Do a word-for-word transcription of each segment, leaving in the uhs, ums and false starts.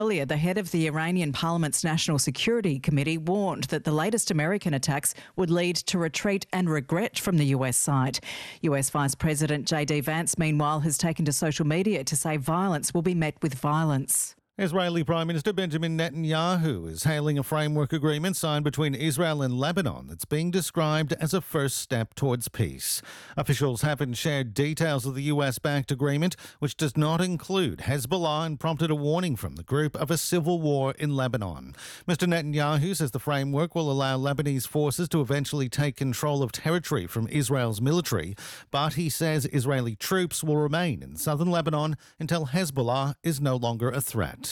Earlier, the head of the Iranian Parliament's National Security Committee warned that the latest American attacks would lead to retreat and regret from the U S side. U S Vice President J D Vance, meanwhile, has taken to social media to say violence will be met with violence. Israeli Prime Minister Benjamin Netanyahu is hailing a framework agreement signed between Israel and Lebanon that's being described as a first step towards peace. Officials haven't shared details of the U S-backed agreement, which does not include Hezbollah, and prompted a warning from the group of a civil war in Lebanon. Mister Netanyahu says the framework will allow Lebanese forces to eventually take control of territory from Israel's military, but he says Israeli troops will remain in southern Lebanon until Hezbollah is no longer a threat.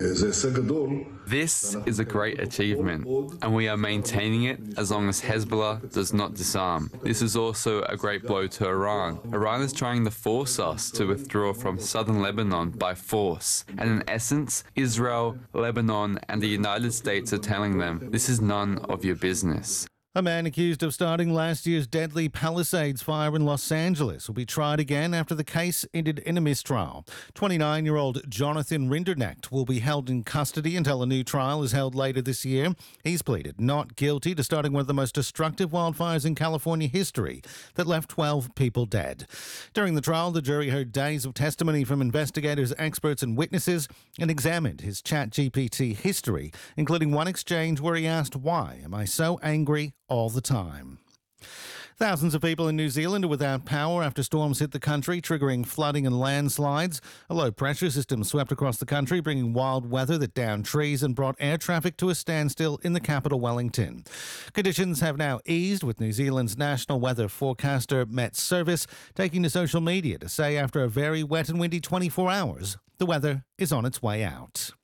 This is a great achievement, and we are maintaining it as long as Hezbollah does not disarm. This is also a great blow to Iran. Iran is trying to force us to withdraw from southern Lebanon by force, and in essence, Israel, Lebanon, and the United States are telling them, this is none of your business. A man accused of starting last year's deadly Palisades fire in Los Angeles will be tried again after the case ended in a mistrial. twenty-nine-year-old Jonathan Rinderknecht will be held in custody until a new trial is held later this year. He's pleaded not guilty to starting one of the most destructive wildfires in California history that left twelve people dead. During the trial, the jury heard days of testimony from investigators, experts and witnesses and examined his ChatGPT history, including one exchange where he asked, "Why am I so angry all the time?" Thousands of people in New Zealand are without power after storms hit the country, triggering flooding and landslides. A low-pressure system swept across the country, bringing wild weather that downed trees and brought air traffic to a standstill in the capital, Wellington. Conditions have now eased, with New Zealand's national weather forecaster Met Service taking to social media to say after a very wet and windy twenty-four hours, the weather is on its way out.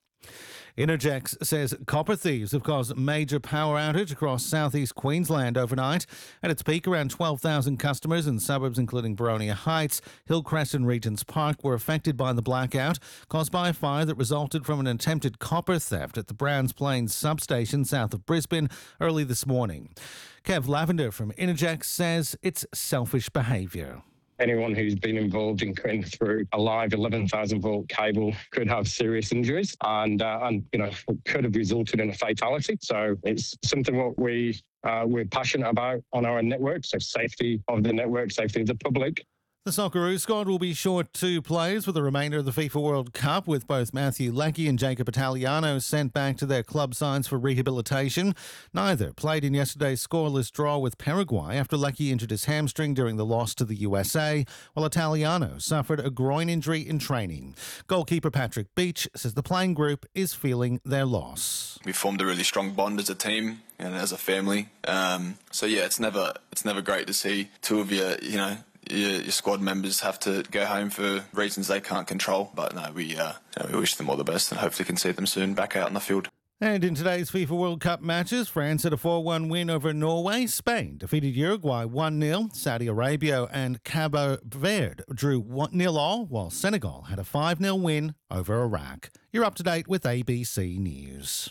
Energex says copper thieves have caused a major power outage across southeast Queensland overnight. At its peak, around twelve thousand customers in suburbs including Boronia Heights, Hillcrest and Regents Park were affected by the blackout, caused by a fire that resulted from an attempted copper theft at the Browns Plains substation south of Brisbane early this morning. Kev Lavender from Energex says it's selfish behaviour. Anyone who's been involved in cutting through a live eleven thousand volt cable could have serious injuries and, uh, and you know, could have resulted in a fatality. So it's something what we, uh, we're passionate about on our network, so safety of the network, safety of the public. The Socceroos squad will be short two players for the remainder of the FIFA World Cup, with both Matthew Leckie and Jacob Italiano sent back to their club sides for rehabilitation. Neither played in yesterday's scoreless draw with Paraguay after Leckie injured his hamstring during the loss to the U S A, while Italiano suffered a groin injury in training. Goalkeeper Patrick Beach says the playing group is feeling their loss. We formed a really strong bond as a team and as a family. Um, so yeah, it's never it's never great to see two of your you know. Your, your squad members have to go home for reasons they can't control. But no, we, uh, you know, we wish them all the best and hopefully can see them soon back out in the field. And in today's FIFA World Cup matches, France had a four one win over Norway. Spain defeated Uruguay one nil. Saudi Arabia and Cabo Verde drew one nil all, while Senegal had a five nil win over Iraq. You're up to date with A B C News.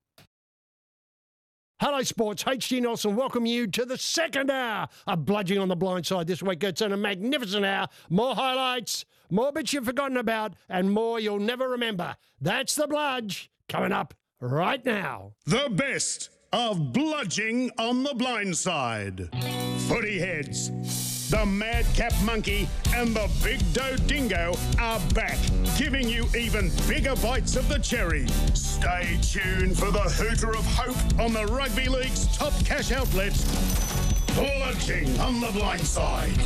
Hello Sports, H G Nelson welcome you to the second hour of Bludging on the Blind Side this week. It's a magnificent hour, more highlights, more bits you've forgotten about, and more you'll never remember. That's the Bludge, coming up right now. The best of Bludging on the Blind Side. Footy heads. The Madcap Monkey and the Big Doe Dingo are back, giving you even bigger bites of the cherry. Stay tuned for the Hooter of Hope on the Rugby League's top cash outlet, Bludging on the Blind Side.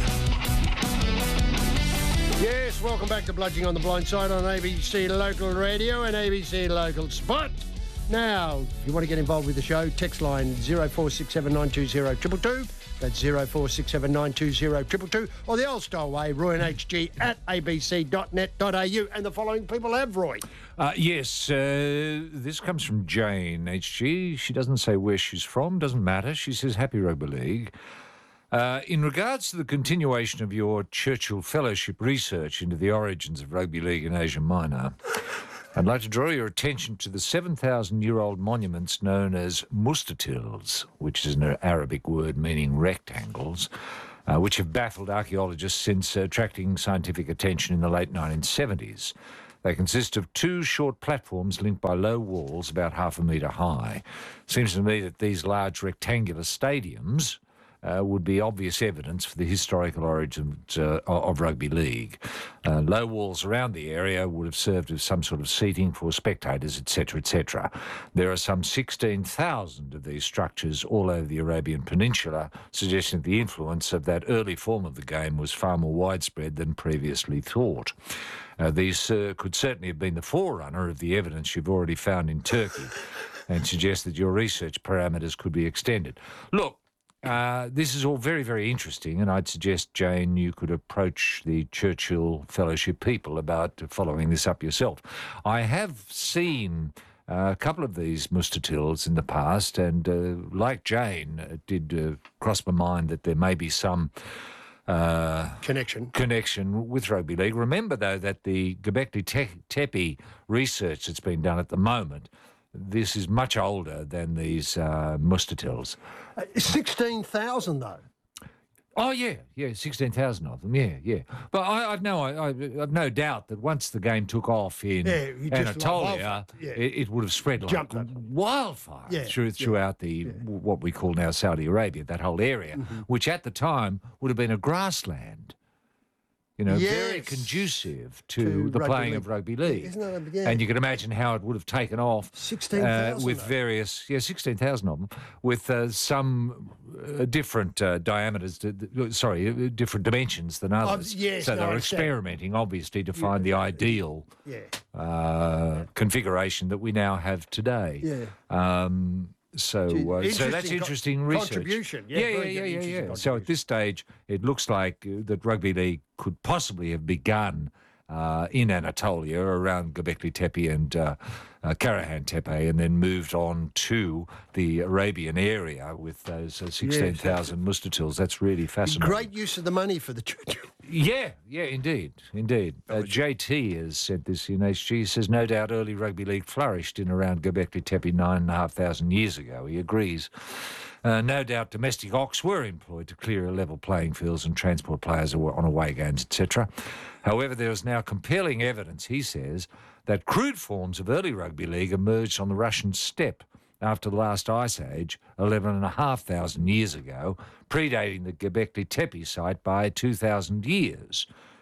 Yes, welcome back to Bludging on the Blind Side on A B C Local Radio and A B C Local Spot. Now, if you want to get involved with the show, text line zero four six seven nine two zero two two two. That's zero four six seven nine two zero two two two, or the old style way, roy and h g at a b c dot net dot a u. And the following people have, Roy. Uh, yes, uh, this comes from Jane, H G. She doesn't say where she's from, doesn't matter. She says, Happy Rugby League. Uh, in regards to the continuation of your Churchill Fellowship research into the origins of rugby league in Asia Minor, I'd like to draw your attention to the seven thousand year old monuments known as mustatils, which is an Arabic word meaning rectangles, uh, which have baffled archaeologists since uh, attracting scientific attention in the late nineteen seventies. They consist of two short platforms linked by low walls about half a metre high. Seems to me that these large rectangular stadiums Uh, would be obvious evidence for the historical origins uh, of rugby league. Uh, low walls around the area would have served as some sort of seating for spectators, et cetera, et cetera. There are some sixteen thousand of these structures all over the Arabian Peninsula, suggesting the influence of that early form of the game was far more widespread than previously thought. Uh, these uh, could certainly have been the forerunner of the evidence you've already found in Turkey and suggest that your research parameters could be extended. Look, Uh, this is all very, very interesting, and I'd suggest, Jane, you could approach the Churchill Fellowship people about following this up yourself. I have seen uh, a couple of these mustatils in the past, and uh, like Jane, it did uh, cross my mind that there may be some Uh, connection connection with rugby league. Remember, though, that the Göbekli Te- Tepe research that's been done at the moment, this is much older than these uh, mustatils. Uh, sixteen thousand, though. Oh, yeah, yeah, sixteen thousand of them, yeah, yeah. But I, I've, no, I, I've no doubt that once the game took off in Yeah, you just Anatolia, like wildfire, yeah. it, it would have spread like Jumped up. wildfire Yeah, through, yeah, throughout the what we call now Saudi Arabia, that whole area, Mm-hmm. which at the time would have been a grassland. You know, very Yes. conducive to, To the rugby playing league. of rugby league. Isn't that- yeah. And you can imagine how it would have taken off sixteen uh, thousand with though. various, yeah, sixteen thousand of them, with uh, some uh, different uh, diameters, to, uh, sorry, uh, different dimensions than others. yes, so no, I they're understand. experimenting, obviously, to find the ideal Yeah. uh, configuration that we now have today. Yeah. Um, so, Gee, uh, so that's interesting co- interesting research. contribution. Yeah, yeah, very yeah, good, yeah, yeah. interesting yeah. So at this stage, it looks like uh, that rugby league could possibly have begun uh, in Anatolia around Göbekli Tepe and uh, uh, Karahan Tepe, and then moved on to the Arabian area with those uh, sixteen thousand mustatils. That's really fascinating. Great use of the money for the church. Yeah, yeah, indeed, indeed. Uh, J T has said this in H G. He says, no doubt early rugby league flourished in around Göbekli Tepe nine and a half thousand years ago. He agrees. Uh, no doubt domestic ox were employed to clear level playing fields and transport players on away games, et cetera. However, there is now compelling evidence, he says, that crude forms of early rugby league emerged on the Russian steppe after the last ice age, eleven and a half thousand years ago, predating the Göbekli Tepe site by two thousand years.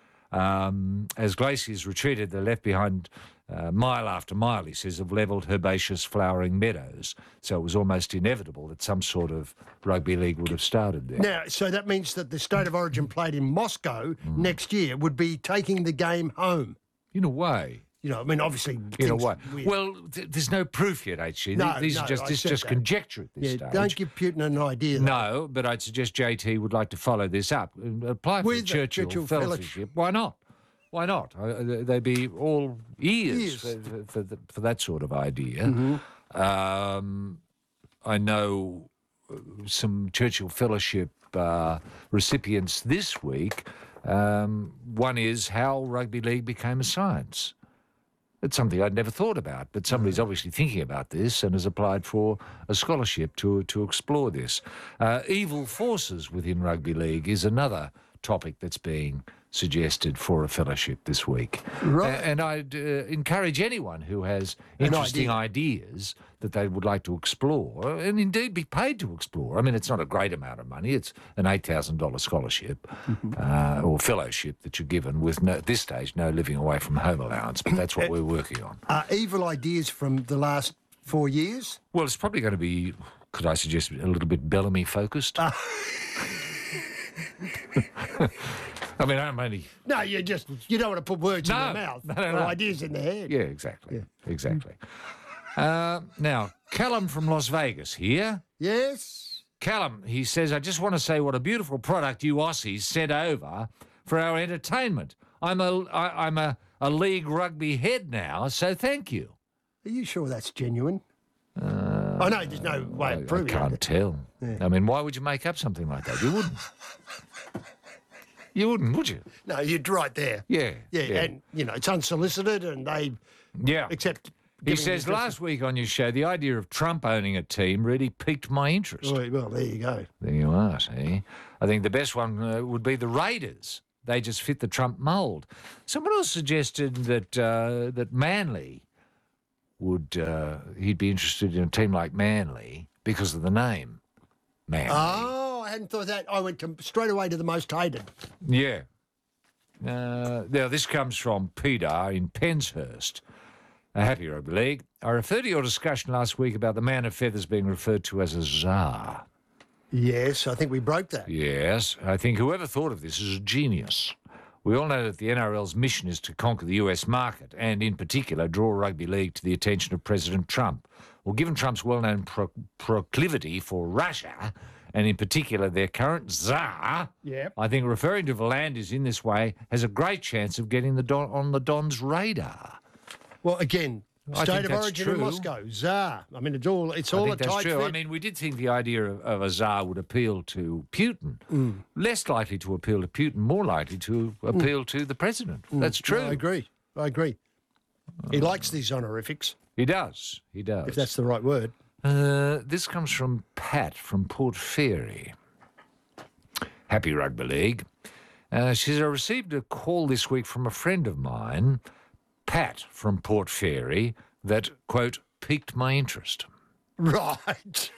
Um, as glaciers retreated, they left behind uh, mile after mile, he says, of levelled herbaceous flowering meadows. So it was almost inevitable that some sort of rugby league would have started there. Now, so that means that the State of Origin played in Moscow Mm. next year would be taking the game home. In a way. You know, I mean, obviously, In a things way. weird. Well, th- there's no proof yet, H G. Th- No, These no, are just, I this is said just that. conjecture at this yeah, stage. don't give Putin an idea. though. No, but I'd suggest J T would like to follow this up. and Apply for With the the Churchill, Churchill Fellowship. Why not? Why not? Uh, they'd be all ears Ears. for, for, for, the, for that sort of idea. Mm-hmm. Um, I know uh, some Churchill Fellowship uh, recipients this week. Um, one is how rugby league became a science. It's something I'd never thought about, but somebody's obviously thinking about this and has applied for a scholarship to to explore this. Uh, evil forces within rugby league is another topic that's being suggested for a fellowship this week. Right. A- and I'd uh, encourage anyone who has An interesting idea. ideas that they would like to explore, and indeed be paid to explore. I mean, it's not a great amount of money. It's an eight thousand dollars scholarship uh, or fellowship that you're given with, no, at this stage, no living away from home allowance, but that's what we're working on. Uh, evil ideas from the last four years? Well, it's probably going to be, could I suggest, a little bit Bellamy focused? Uh. I mean, I'm only... No, you just, you don't want to put words in No, their mouth no, no, or no. ideas in their head. Yeah, exactly. Exactly. Uh, now, Callum from Las Vegas here. Yes? Callum, he says, I just want to say what a beautiful product you Aussies sent over for our entertainment. I'm a, I, I'm a, a league rugby head now, so thank you. Are you sure that's genuine? Uh, I know there's no way I, of I proving can't it. tell. I mean, why would you make up something like that? You wouldn't. You wouldn't, would you? No, you're right there. Yeah. Yeah, and, you know, it's unsolicited and they Yeah. accept... He giving says, you last week on your show, the idea of Trump owning a team really piqued my interest. Oh, well, there you go. There you are, see. I think the best one uh, would be the Raiders They just fit the Trump mould. Someone else suggested that uh, that Manly would uh, he'd be interested in a team like Manly because of the name Manly. Oh, I hadn't thought of that. I went to, straight away to the most hated. Yeah. Uh, now, this comes from Peter in Penshurst. A happy rugby league. I referred to your discussion last week about the man of feathers being referred to as a czar. Yes, I think we broke that. Yes, I think whoever thought of this is a genius. We all know that the N R L's mission is to conquer the U S market and, in particular, draw rugby league to the attention of President Trump. Well, given Trump's well-known pro- proclivity for Russia, and in particular their current czar, Yep. I think referring to Volandis in this way has a great chance of getting the Don on the Don's radar. Well, again, I state think of that's origin true. in Moscow, Tsar. I mean, it's all it's I all think a that's tight true. fit. I mean, we did think the idea of, of a czar would appeal to Putin. Mm. Less likely to appeal to Putin, more likely to appeal to the president. That's true. I agree. I agree. He likes these honorifics, He does. He does. if that's the right word. Uh, this comes from Pat from Port Fairy. Happy Rugby League. Uh, she says, I received a call this week from a friend of mine, Pat from Port Fairy, that, quote, piqued my interest. Right.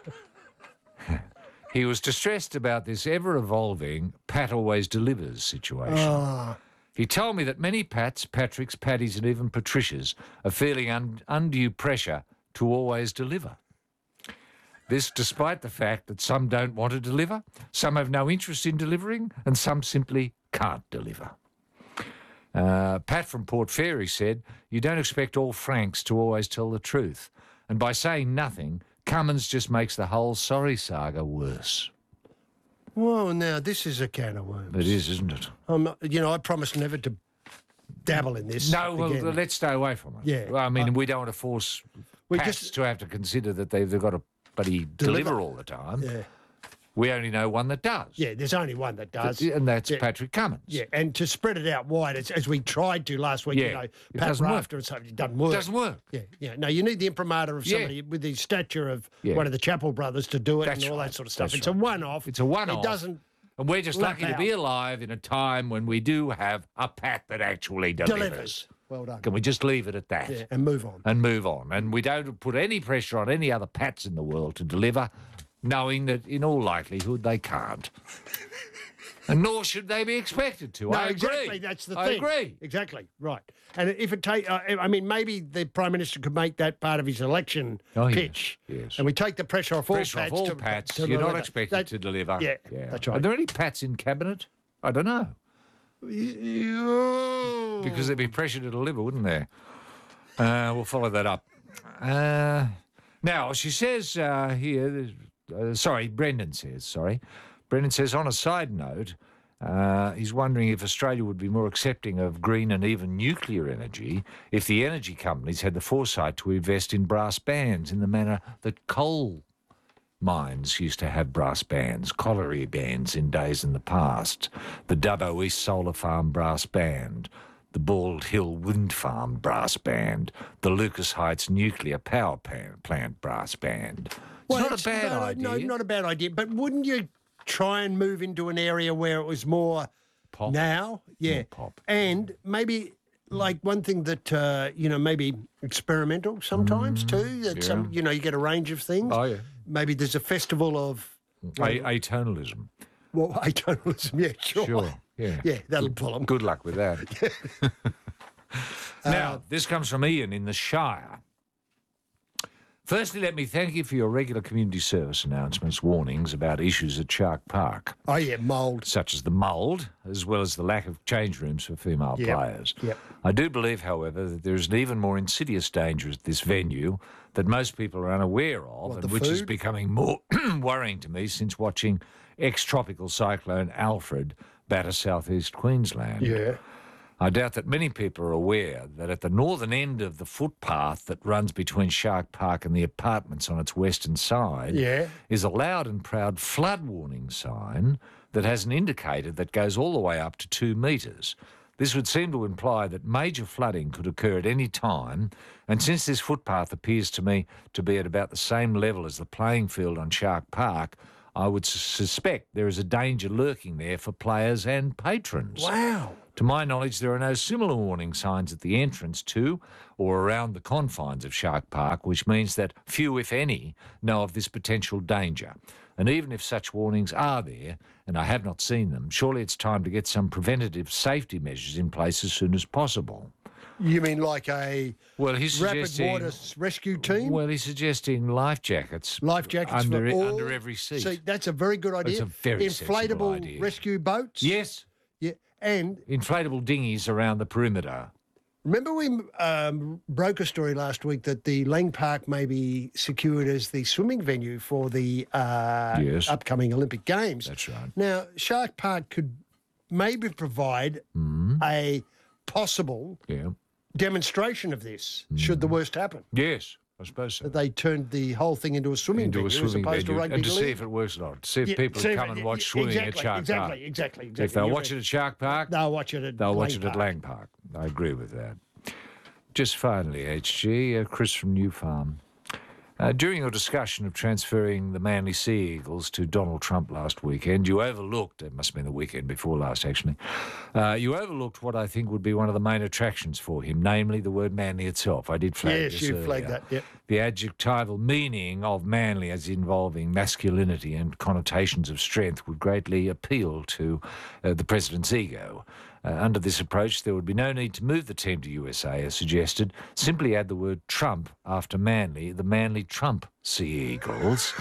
He was distressed about this ever-evolving Pat always delivers situation. Ah. He told me that many Pats, Patricks, Paddies and even Patricias are feeling un- undue pressure to always deliver. This despite the fact that some don't want to deliver, some have no interest in delivering, and some simply can't deliver. Uh, Pat from Port Fairy said, you don't expect all Franks to always tell the truth. And by saying nothing, Cummins just makes the whole sorry saga worse. Well, now, this is a can of worms. It is, isn't it? Um, you know, I promise never to dabble in this No, well, again. let's stay away from it. Yeah. Well, I mean, we don't want to force We Pats just- to have to consider that they've, they've got to bloody Deliver. deliver all the time. Yeah. We only know one that does. Yeah, there's only one that does. And that's Yeah. Patrick Cummins. Yeah, and to spread it out wide, as, as we tried to last week, Yeah, you know, it Pat doesn't work. Rafter and something, it doesn't work. It doesn't work. Yeah, yeah. No, you need the imprimatur of Yeah. somebody with the stature of Yeah. one of the Chapel brothers to do it That's and all right. that sort of stuff. That's it's a right. one-off. It's a one-off. It doesn't And we're just lap lucky to be out. alive in a time when we do have a Pat that actually delivers. delivers. Well done. Can we just leave it at that? Yeah, and move on. And move on. And we don't put any pressure on any other Pats in the world to deliver, knowing that in all likelihood they can't. And nor should they be expected to. No, I agree. exactly. That's the I thing. agree. Exactly. Right. And if it take, uh, I mean, maybe the Prime Minister could make that part of his election Oh, yes, pitch. yes. And we take the pressure off Pressure all off Pats. all to, Pats. to You're not deliver. expected That- to deliver. Yeah, that's right. Are there any Pats in Cabinet? I don't know. Because there'd be pressure to deliver, wouldn't there? Uh, we'll follow that up. Uh, now, she says uh, here, uh, sorry, Brendan says, sorry. Brendan says, on a side note, uh, he's wondering if Australia would be more accepting of green and even nuclear energy if the energy companies had the foresight to invest in brass bands in the manner that coal mines used to have brass bands, colliery bands in days in the past, the Dubbo East Solar Farm brass band, the Bald Hill Wind Farm brass band, the Lucas Heights Nuclear Power Plant brass band. It's Well, not a bad no, idea. No, not a bad idea. But wouldn't you try and move into an area where it was more Pop. now? Yeah. More pop. And maybe like one thing that, uh, you know, maybe experimental sometimes too. That some, you know, you get a range of things. Mm, Oh, yeah. Maybe there's a festival of, A- atonalism. well, atonalism. Yeah, sure. Sure. Yeah. Yeah, that'll pull them. Good luck with that. Now, this comes from Ian in the Shire. Firstly, let me thank you for your regular community service announcements, warnings about issues at Shark Park, Oh, yeah, mould. such as the mould, as well as the lack of change rooms for female Yep, players. yep. I do believe, however, that there is an even more insidious danger at this venue that most people are unaware of, What, and the which is food? becoming more worrying to me since watching ex-tropical cyclone Alfred batter southeast Queensland. Yeah. I doubt that many people are aware that at the northern end of the footpath that runs between Shark Park and the apartments on its western side Yeah. is a loud and proud flood warning sign that has an indicator that goes all the way up to two metres. This would seem to imply that major flooding could occur at any time, and since this footpath appears to me to be at about the same level as the playing field on Shark Park, I would s- suspect there is a danger lurking there for players and patrons. Wow. To my knowledge, there are no similar warning signs at the entrance to or around the confines of Shark Park, which means that few, if any, know of this potential danger. And even if such warnings are there, and I have not seen them, surely it's time to get some preventative safety measures in place as soon as possible. You mean like a Well, he's rapid suggesting water s- rescue team? Well, he's suggesting life jackets. Life jackets under for e- all. under every seat. See, that's a very good idea. It's a very Inflatable sensible idea. rescue boats. Yes, Yeah, and inflatable dinghies around the perimeter. remember we um, broke a story last week that the Lang Park may be secured as the swimming venue for the uh, Yes. upcoming Olympic Games. That's right. Now, Shark Park could maybe provide Mm-hmm. a possible Yeah. demonstration of this, should the worst happen. Yes, I suppose so. That they turned the whole thing into a swimming Into venue a swimming as opposed venue, to rugby and to see league. if it works or not. To see if Yeah, people see would if come it- and watch yeah, swimming exactly, at Shark exactly, Park. Exactly, exactly. If they'll You're watch right. it at Shark Park, They'll watch it at they'll watch Lang it at Park. Lang Park. I agree with that. Just finally, H G, uh, Chris from New Farm. Uh, during your discussion of transferring the Manly Sea Eagles to Donald Trump last weekend, you overlooked, it must have been the weekend before last actually, uh, you overlooked what I think would be one of the main attractions for him, namely the word manly itself. I did flag Yes, this you earlier. flagged that, yep. The adjectival meaning of manly as involving masculinity and connotations of strength would greatly appeal to uh, the president's ego. Uh, under this approach, there would be no need to move the team to U S A, as suggested. Simply add the word Trump after Manly, the Manly Trump Sea Eagles,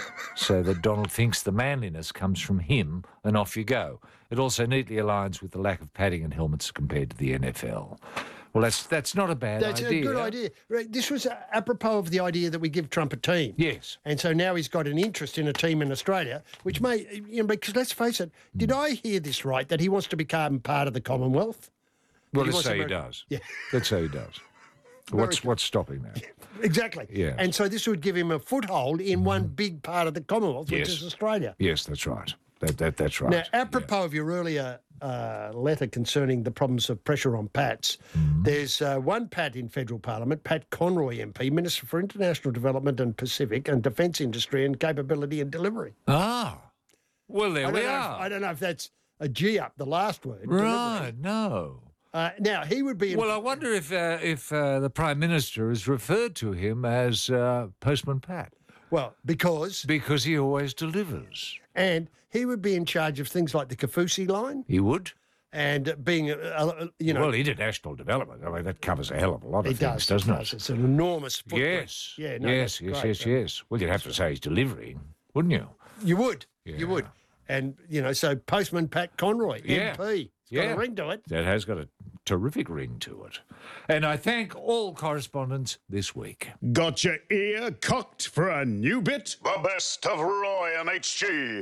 so that Donald thinks the manliness comes from him, and off you go. It also neatly aligns with the lack of padding and helmets compared to the N F L. Well, that's that's not a bad That's idea. a good idea. Right, this was apropos of the idea that we give Trump a team. Yes. And so now he's got an interest in a team in Australia, which may, you know, because let's face it, did I hear this right, that he wants to become part of the Commonwealth? Well, He let's wants say he to- does. Yeah. Let's say he does. What's what's stopping that? Exactly. Yeah. And so this would give him a foothold in one big part of the Commonwealth, which Yes. is Australia. Yes, that's right. That that that's right. Now, apropos of your earlier uh, letter concerning the problems of pressure on Pats, Mm-hmm. there's uh, one Pat in federal parliament, Pat Conroy M P, Minister for International Development and Pacific and Defence Industry and Capability and Delivery. Ah, well, there I we don't, know if, are. I don't know if that's a G up, the last word. delivery. Right? No. Uh, now, he would be... In, Well, I wonder if uh, if uh, the Prime Minister has referred to him as uh, Postman Pat well, because... because he always delivers. And he would be in charge of things like the Kafusi line He would. and being, uh, uh, you know... Well, international development. I mean, that covers a hell of a lot of it things, does, doesn't it? it? Does. It's an enormous footprint. Yes. Yeah, no, yes, that's yes, great. yes, yes. Well, you'd have to say he's delivering, wouldn't you? You would. Yeah. You would. And, you know, so Postman Pat Conroy, Yeah. M P. It's got Yeah. a ring to it. That has got a terrific ring to it. And I thank all correspondents this week. Got your ear cocked for a new bit? The best of Roy and H G.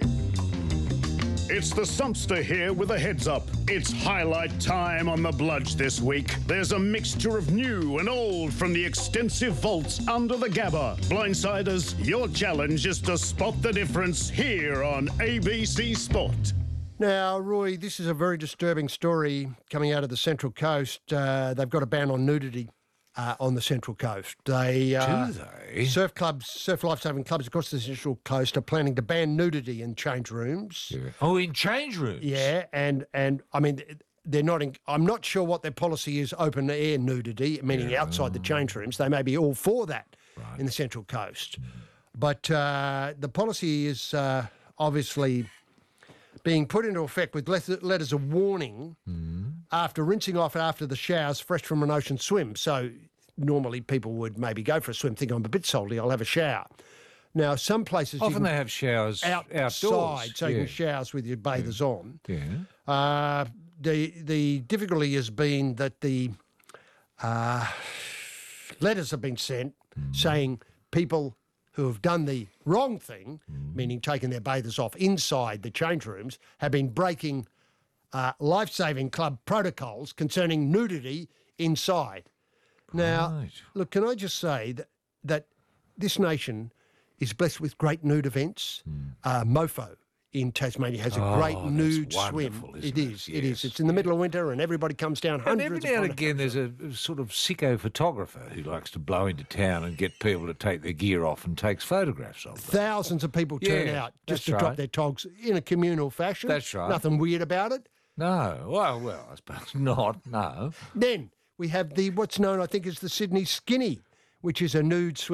It's the Sumpster here with a heads up. It's highlight time on the Bludge this week. There's a mixture of new and old from the extensive vaults under the Gabba. Blindsiders, your challenge is to spot the difference here on A B C Sport. Now, Roy, this is a very disturbing story coming out of the Central Coast. Uh, they've got a ban on nudity uh, on the Central Coast. They, uh, Do they? Surf clubs, surf lifesaving clubs across the Central Coast are planning to ban nudity in change rooms. Yeah. Oh, in change rooms? Yeah, and and I mean they're not. In, I'm not sure what their policy is. Open air nudity, meaning Yeah. outside the change rooms. They may be all for that Right. in the Central Coast, but uh, the policy is uh, obviously being put into effect with let- letters of warning after rinsing off after the showers, fresh from an ocean swim. So normally people would maybe go for a swim, think I'm a bit salty, I'll have a shower. Now some places you Often can they have showers outside, outdoors. so you yeah. can showers with your bathers on. Yeah. Uh, the the difficulty has been that the uh, letters have been sent saying people who have done the wrong thing, meaning taken their bathers off inside the change rooms, have been breaking uh, life-saving club protocols concerning nudity inside. Now, Right. look, can I just say that that this nation is blessed with great nude events. Uh, MoFo in Tasmania has a Oh, great that's nude wonderful, swim. isn't It it? is. It Yes, is. It's in the middle of winter, and everybody comes down. And Hundreds every of now and hundreds. again, there's a a sort of sicko photographer who likes to blow into town and get people to take their gear off and takes photographs of them. Thousands of people turn Yeah, out just that's to drop right. their togs in a communal fashion. That's right. Nothing weird about it. No, well, well, I suppose not. No. Then we have the what's known, I think, as the Sydney Skinny, which is a nude swim.